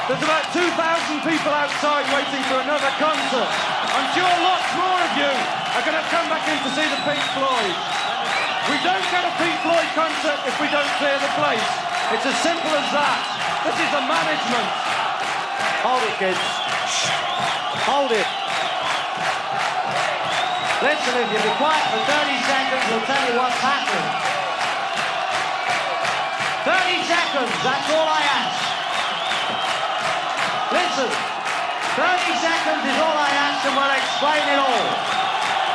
There's about 2,000 people outside waiting for another concert. I'm sure lots more of you are going to come back in to see the Pink Floyd. We don't get a Pink Floyd concert if we don't clear the place. It's as simple as that. This is the management. Hold it, kids. Shh. Hold it. Listen, if you be quiet for 30 seconds, we'll tell you what's happening. 30 seconds, that's all I ask. Listen, 30 seconds is all I ask and we'll explain it all.